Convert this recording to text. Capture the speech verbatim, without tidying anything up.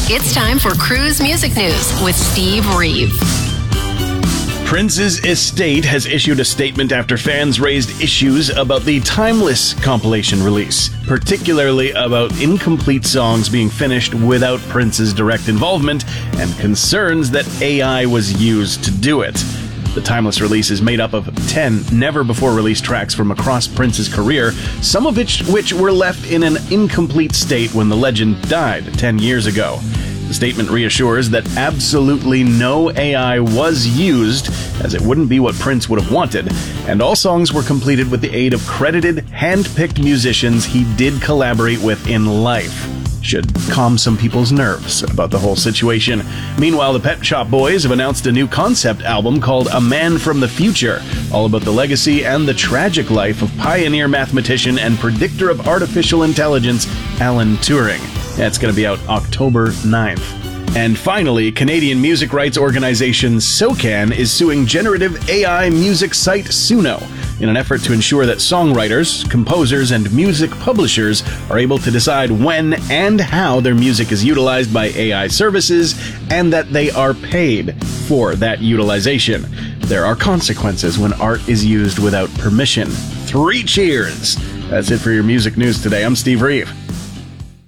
It's time for Cruise Music News with Steve Reeve. Prince's estate has issued a statement after fans raised issues about the Timeless compilation release, particularly about incomplete songs being finished without Prince's direct involvement and concerns that A I was used to do it. The Timeless release is made up of ten never-before-released tracks from across Prince's career, some of which, which were left in an incomplete state when the legend died ten years ago. The statement reassures that absolutely no A I was used, as it wouldn't be what Prince would have wanted, and all songs were completed with the aid of credited, hand-picked musicians he did collaborate with in life. Should calm some people's nerves about the whole situation. Meanwhile, the Pet Shop Boys have announced a new concept album called A Man from the Future, all about the legacy and the tragic life of pioneer mathematician and predictor of artificial intelligence, Alan Turing. That's going to be out October ninth. And finally, Canadian music rights organization SOCAN is suing generative A I music site Suno in an effort to ensure that songwriters, composers, and music publishers are able to decide when and how their music is utilized by A I services, and that they are paid for that utilization. There are consequences when art is used without permission. Three cheers! That's it for your music news today. I'm Steve Reeve.